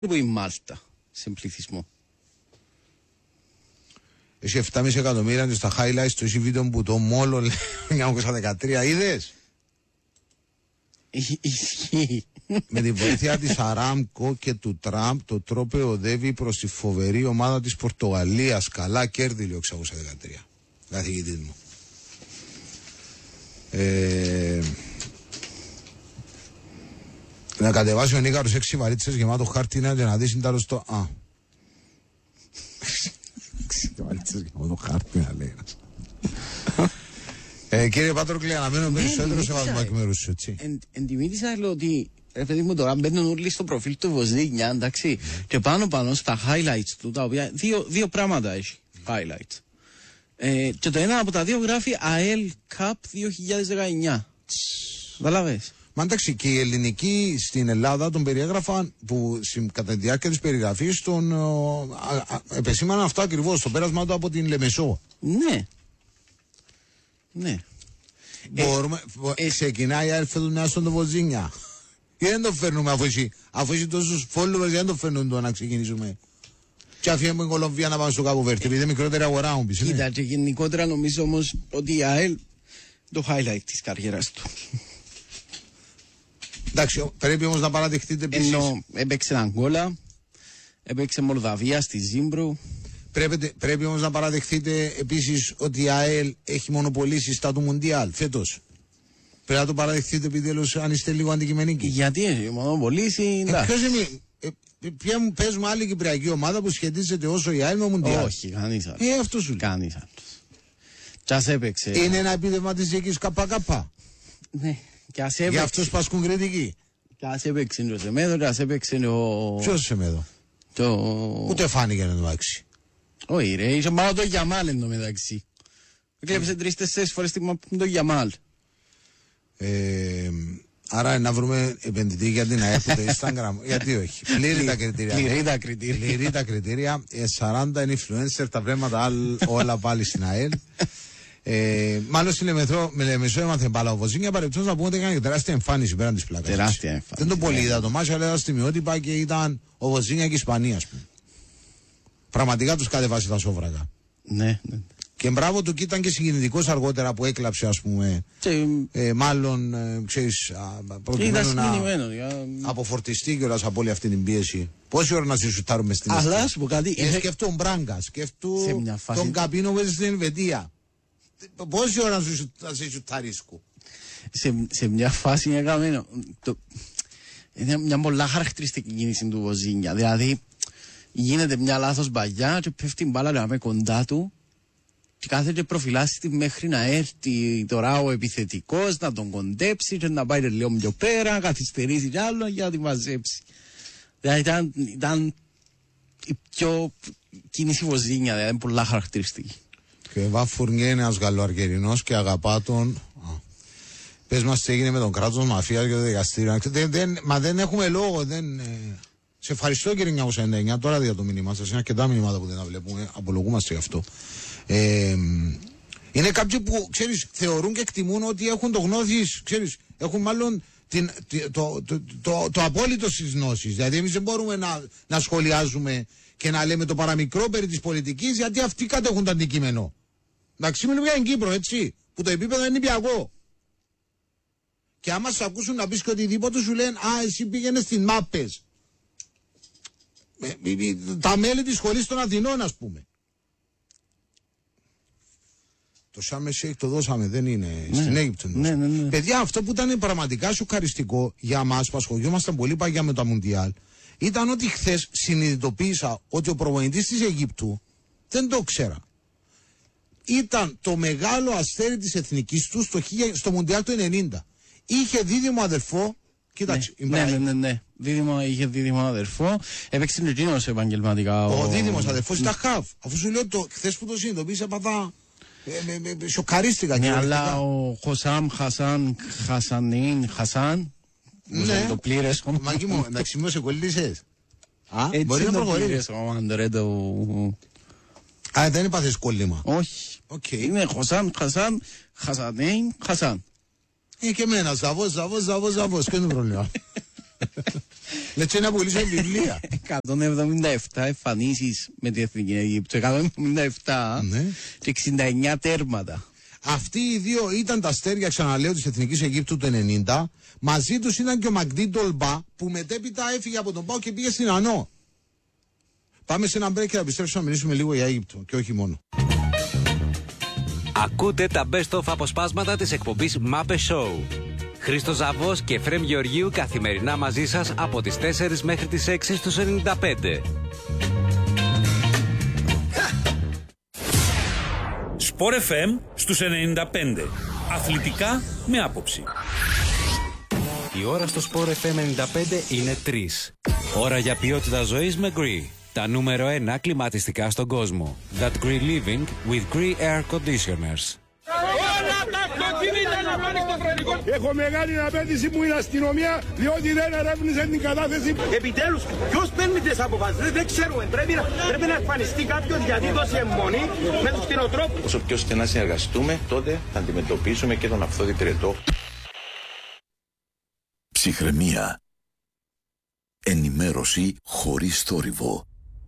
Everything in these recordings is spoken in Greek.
που η Μάλτα σε πληθυσμό. Έχει 7,5 εκατομμύρια και στα highlights του έχει βίντεο που το μόλο 1913 είδες. Ισχύει. Με τη βοήθεια της Αράμκο και του Τραμπ το τρόπο οδεύει προς τη φοβερή ομάδα της Πορτογαλίας. Καλά κέρδη λέει ο 613. Καθηγητής μου. Να κατεβάσει ο Νίκαρος 6 βαλίτσες γεμάτο χάρτη και να δει συντάλλως το... 6 βαλίτσες γεμάτο χάρτη να λέει. Κύριε Πάτροκλη, αναμένω περισσότερο σε βάζουμε εκ μέρους σου, έτσι. Εντιμήτησα ότι παιδί μου τώρα μπαίνουν όλοι στο προφίλ του Βοζνίγνια, εντάξει, και πάνω στα highlights του, τα οποία δύο πράγματα έχει highlights. Και το ένα από τα δύο γράφει ΑΕΛ Cup 2019. Καταλάβες. Μα εντάξει, και οι ελληνικοί στην Ελλάδα τον περιέγραφαν που κατά τη διάρκεια της περιγραφής τον επεσήμαναν αυτό ακριβώς, το πέρασμα του από την Λεμεσό. Ναι. Ναι. Μπορούμε, ξεκινάει η ΑΕΛ φέτος μια στον Βοζίνια. Ή δεν το φέρνουμε αφού έχει τόσους followers, δεν το φέρνουν το να ξεκινήσουμε. Και αφήνουμε την Κολομβία να πάμε στο Κάπο Βέρτη, επειδή είναι μικρότερη αγορά μου πεις. Κοίτα, και γενικότερα νομίζω όμως ότι η ΑΕΛ το highlight της καριέρας του. Εντάξει, πρέπει όμως να παραδεχτείτε επίσης. Ενώ έπαιξε Αγγόλα, έπαιξε Μολδαβία στη Ζίμπρου. Πρέπει όμως να παραδεχτείτε επίσης ότι η ΑΕΛ έχει μονοπολίσει στα του Μουντιάλ φέτος. Πρέπει να το παραδεχτείτε επιτέλους αν είστε λίγο αντικειμενικοί. Γιατί έχει μονοπολίσει. Ποιος είναι. Ποια μου παίζουμε άλλη κυπριακή ομάδα που σχετίζεται όσο η ΑΕΛ με ο Μουντιάλ. Όχι, κανείς άλλος. Αυτό σου λέει. Κανείς άλλος. Κι ας έπαιξε. Είναι ένα επίδευμα της δικής ΚΚ. Ναι. Κι ας έπαιξε. Για αυτούς που ασκούν κριτική. Κι ας έπαιξε ο Σεμέδο, κι ας έπαιξε ο... Ποιος Σεμέδο. Ούτε φάνηκε να το άξει. Όχι ρε, είσαι μόνο το Γιαμάλ εν τω μεταξύ. Έκλεψε 3-4 φορές το Γιαμάλ. Άρα να βρούμε επενδυτή για την ΑΕΠ το Instagram. Γιατί όχι. Πλήρη τα κριτήρια. Πλήρη τα κριτήρια. 40 είναι influencer, τα βρέματα όλα πάλι στην ΑΕΛ. Μάλλον στην Λεμεσό έμαθε μπάλα ο Βοζίνια. Παρεπτός να πούμε ότι έκανε τεράστια εμφάνιση πέραν της πλάκας. Τεράστια εμφάνιση. Δεν το πολύ είδα το μάτσο, αλλά στιγμιότυπα και ήταν ο Βοζίνια και η Ισπανία, ας πούμε. Πραγματικά τους κατεβάσει τα σόβρακα. Ναι. Και μπράβο του, και ήταν και συγκινητικός αργότερα που έκλαψε, ας πούμε. Μάλλον, ξέρεις, προκειμένου να αποφορτιστεί κιόλας από όλη αυτή την πίεση. Πόση ώρα να σε σουτάρουμε στην Ελλάδα. Αλλά, σου πω κάτι. Σκεφτού τον Μπράγκα, σκεφτού τον Καπίνο που είναι στην Ελβετία. Πόση ώρα να σε σουταρίσκω. Σε μια φάση έκαμε. Είναι μια πολλά χαρακτηριστική κίνηση του Βοζίνια. Δηλαδή, γίνεται μια λάθος μπαγιά και πέφτει μπάλα να με κοντά του. Και κάθεται προφυλάσσεται μέχρι να έρθει τώρα ο επιθετικός να τον κοντέψει και να πάει λίγο πιο πέρα, να καθυστερήσει κι άλλο για να την μαζέψει. Δηλαδή ήταν η πιο κίνηση Βοζίνια, δηλαδή πολλά χαρακτηριστική. Και Βαφουρνιέ είναι ένας Γαλλοαργερινός και αγαπά τον. Πες μας τι έγινε με τον κράτος μαφίας και το δικαστήριο. Μα δεν έχουμε λόγο, Σε ευχαριστώ κύριε 999, τώρα δια το μήνυμά σας, είναι αρκετά μηνύματα που δεν τα βλέπουμε, απολογούμαστε γι' αυτό. Είναι κάποιοι που, ξέρεις, θεωρούν και εκτιμούν ότι έχουν το γνώθις, ξέρεις, έχουν μάλλον το απόλυτο στις γνώσεις. Δηλαδή εμείς δεν μπορούμε να σχολιάζουμε και να λέμε το παραμικρό περί της πολιτικής, γιατί αυτοί κατέχουν το αντικείμενο. Εντάξει, μιλούμε για την Κύπρο, έτσι, που το επίπεδο είναι νηπιακό. Και άμα σου ακούσουν να πεις και οτιδήποτε σου λένε «Α, εσύ πήγαινες στην ΜΑΠΕΣ». Τα μέλη της σχολής των Αθηνών, ας πούμε. Το Σάμε Σέικ το δώσαμε, δεν είναι στην Αίγυπτο. Ναι. Παιδιά, αυτό που ήταν πραγματικά σοκαριστικό για μας που ασχολιόμασταν πολύ παγιά με το Μουντιάλ ήταν ότι χθες συνειδητοποίησα ότι ο προπονητής της Αιγύπτου δεν το ξέρα. Ήταν το μεγάλο αστέρι της εθνικής του στο Μουντιάλ του 90. Είχε δίδυμο αδερφό. Κοίταξε. Ναι. Είχε δίδυμο αδερφό. Έπαιξε εκείνος επαγγελματικά. Ο δίδυμος αδερφός ήταν χαβ. Αφού σου λέω χθες που το συνειδητοποίησα πατά. Σοκαρίστηκα. Ναι, αλλά ο Χωσάμ Χασάν. Ναι. Το πλήρες. Μάκη μου, εντάξει, μου σε κολλήσες. Μπορεί να προχωρήσεις. Δεν έπαθες κόλλημα. Όχι. Είναι Χωσάμ Χασάν. Και εμένα, ζαβός, και είναι το πρόβλημα. Λες να πουλήσω βιβλία. 177 εμφανίσεις με την Εθνική Αιγύπτου, 177 Ναι. και 69 τέρματα. Αυτοί οι δύο ήταν τα αστέρια, ξαναλέω, της Εθνικής Αιγύπτου του 90. Μαζί τους ήταν και ο Μαγντί Ντολμπά, που μετέπειτα έφυγε από τον ΠΑΟ και πήγε στην ΑΝΟ. Πάμε σε ένα break και θα επιστρέψουμε να μιλήσουμε λίγο για Αίγυπτο και όχι μόνο. Ακούτε τα best of αποσπάσματα της εκπομπής Mape Show. Χρήστος Ζαβός και Εφραίμ Γεωργίου καθημερινά μαζί σας από τις 4 μέχρι τις 6 στους 95. Sport FM στους 95. Αθλητικά με άποψη. Η ώρα στο Sport FM 95 είναι 3. Ώρα για ποιότητα ζωής με Gree. Τα νούμερο 1 κλιματιστικά στον κόσμο. That Gree Living with Gree Air Conditioners. Έχω μεγάλη απέτηση που είναι αστυνομία, διότι δεν ερεύνησε την κατάθεση. Επιτέλους, ποιος παίρνει τις αποφάσεις, δεν ξέρουμε. Πρέπει να εμφανιστεί κάποιος γιατί δώσει αιμονή με τους κτηνοτρόφους. Όσο πιο στενά συνεργαστούμε, τότε θα αντιμετωπίσουμε και τον αυθόδη πυρετό. Ψυχραιμία. Ενημέρωση χωρίς θόρυβο.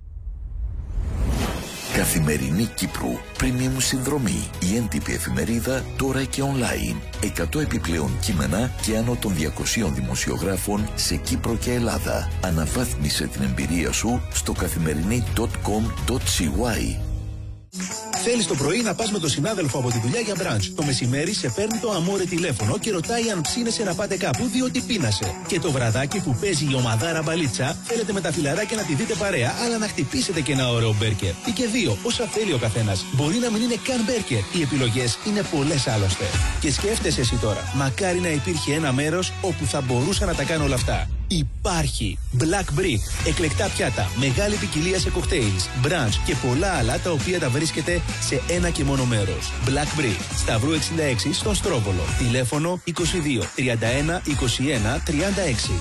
Καθημερινή Κύπρου. Premium συνδρομή. Η έντυπη εφημερίδα τώρα και online. 100 επιπλέον κείμενα και άνω των 200 δημοσιογράφων σε Κύπρο και Ελλάδα. Αναβάθμισε την εμπειρία σου στο καθημερινή.com.cy. Θέλεις το πρωί να πας με τον συνάδελφο από τη δουλειά για μπραντς. Το μεσημέρι σε παίρνει το αμόρε τηλέφωνο και ρωτάει αν ψήνεσαι να πάτε κάπου διότι πείνασε. Και το βραδάκι που παίζει η ομαδάρα μπαλίτσα, θέλετε με τα φιλαράκια να τη δείτε παρέα, αλλά να χτυπήσετε και ένα ωραίο μπέρκερ. Ή και δύο, όσα θέλει ο καθένας. Μπορεί να μην είναι καν μπέρκερ. Οι επιλογές είναι πολλές άλλωστε. Και σκέφτεσαι εσύ τώρα, μακάρι να υπήρχε ένα μέρος όπου θα μπορούσα να τα κάνω όλα αυτά. Υπάρχει Black Brick, εκλεκτά πιάτα, μεγάλη ποικιλία σε κοκτέιλς, brunch και πολλά άλλα τα οποία τα βρίσκεται σε ένα και μόνο μέρος. Black Brick, Σταυρού 66 στον Στρόβολο. Τηλέφωνο 22 31 21 36.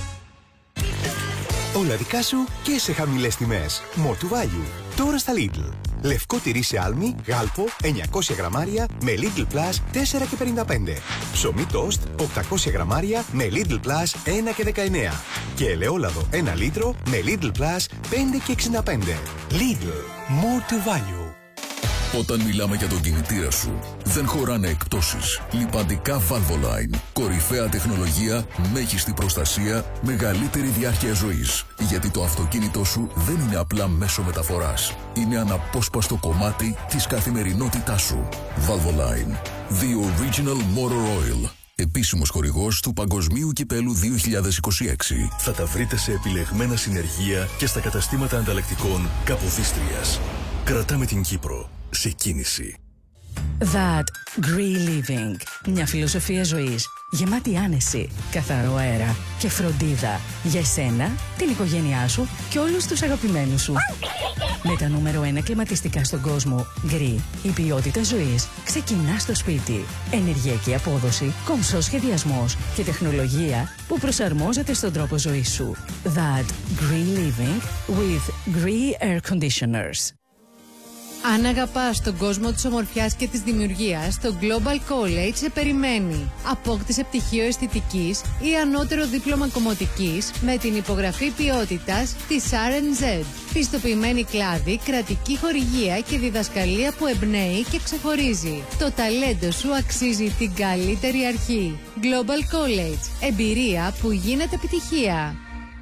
Όλα δικά σου και σε χαμηλές τιμές. More to value. Τώρα στα Lidl. Λευκό τυρί σε άλμη, γάλπο, 900 γραμμάρια με Lidl Plus 4 και 55. Ψωμί τόστ, 800 γραμμάρια με Lidl Plus 1 και 19. Και ελαιόλαδο 1 λίτρο με Lidl Plus 5 και 65. Lidl. More to value. Όταν μιλάμε για τον κινητήρα σου, δεν χωράνε εκπτώσεις. Λιπαντικά Valvoline. Κορυφαία τεχνολογία, μέγιστη προστασία, μεγαλύτερη διάρκεια ζωής. Γιατί το αυτοκίνητό σου δεν είναι απλά μέσο μεταφοράς. Είναι αναπόσπαστο κομμάτι της καθημερινότητάς σου. Valvoline. The Original Motor Oil. Επίσημος χορηγός του Παγκοσμίου Κυπέλου 2026. Θα τα βρείτε σε επιλεγμένα συνεργεία και στα καταστήματα ανταλλακτικών Καποδίστριας. Κρατάμε την Κύπρο σε κίνηση. That Green Living. Μια φιλοσοφία ζωής γεμάτη άνεση, καθαρό αέρα και φροντίδα για εσένα, την οικογένειά σου και όλους τους αγαπημένους σου. Με τα νούμερο 1 κλιματιστικά στον κόσμο, Green, η ποιότητα ζωής ξεκινά στο σπίτι. Ενεργειακή απόδοση, κομψός σχεδιασμός και τεχνολογία που προσαρμόζεται στον τρόπο ζωής σου. That Green Living with Green Air Conditioners. Αν αγαπάς τον κόσμο της ομορφιάς και της δημιουργίας, το Global College σε περιμένει. Απόκτησε πτυχίο αισθητικής ή ανώτερο δίπλωμα κομμωτικής με την υπογραφή ποιότητας της R&Z. Πιστοποιημένη κλάδη, κρατική χορηγία και διδασκαλία που εμπνέει και ξεχωρίζει. Το ταλέντο σου αξίζει την καλύτερη αρχή. Global College. Εμπειρία που γίνεται επιτυχία.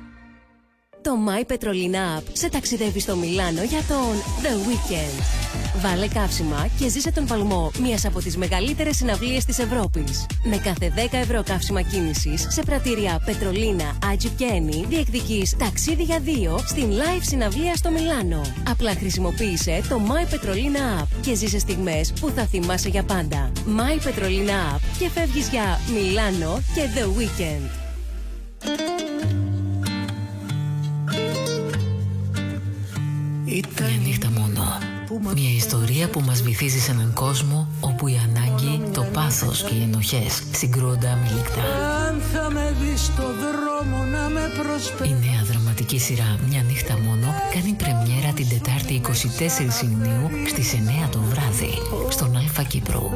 Το My Petrolina App σε ταξιδεύει στο Μιλάνο για τον The Weekend. Βάλε καύσιμα και ζήσε τον παλμό μιας από τις μεγαλύτερες συναυλίες της Ευρώπης. Με κάθε 10 ευρώ καύσιμα κίνησης σε πρατήρια Petrolina, Agip και Eni διεκδικείς ταξίδι για 2 στην live συναυλία στο Μιλάνο. Απλά χρησιμοποίησε το My Petrolina App και ζήσε στιγμές που θα θυμάσαι για πάντα. My Petrolina App και φεύγεις για Μιλάνο και The Weekend. Μια νύχτα μόνο. Μια ιστορία που μας βυθίζει σε έναν κόσμο όπου η ανάγκη, το πάθος και οι ενοχές συγκρούονται αμιλικτά. Η νέα δραματική σειρά «Μια νύχτα μόνο» κάνει πρεμιέρα την Τετάρτη 24 Ιουνίου στις 9 το βράδυ στον Αλφα Κύπρου.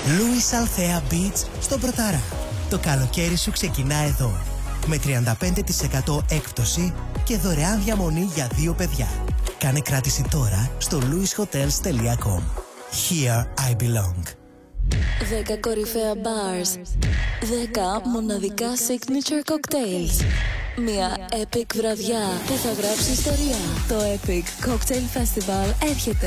Louis Althea Beach στο Πρωταρά. Το καλοκαίρι σου ξεκινά εδώ. Με 35% έκπτωση και δωρεάν διαμονή για 2 παιδιά. Κάνε κράτηση τώρα στο louishotels.com. Here I belong. 10 κορυφαία bars. 10 μοναδικά signature cocktails. Μια epic βραδιά που θα γράψει ιστορία. Το Epic Cocktail Festival έρχεται